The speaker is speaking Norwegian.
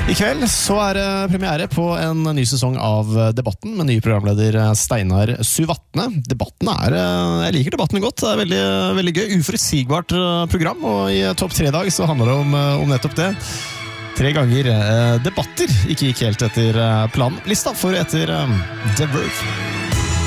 I kveld så det premiere på en ny sesong av Debatten med ny programleder Steinar Suvatne. Debatten jeg liker debatten godt, det veldig, veldig gøy, uforutsigbart program, og i topp 3-dag så handler det om nettopp det. 3 ganger debatter ikke gikk helt etter planen. Lista for etter The Verve.